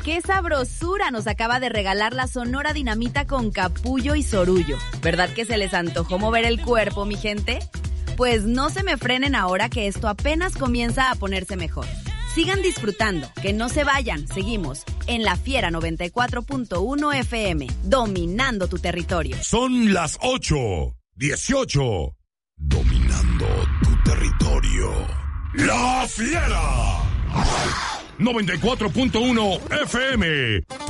¡Qué sabrosura nos acaba de regalar la Sonora Dinamita con capullo y sorullo! ¿Verdad que se les antojó mover el cuerpo, mi gente? Pues no se me frenen ahora que esto apenas comienza a ponerse mejor. Sigan disfrutando, que no se vayan. Seguimos en La Fiera 94.1 FM, dominando tu territorio. Son las 8:18. Dominando tu territorio. La Fiera 94.1 FM.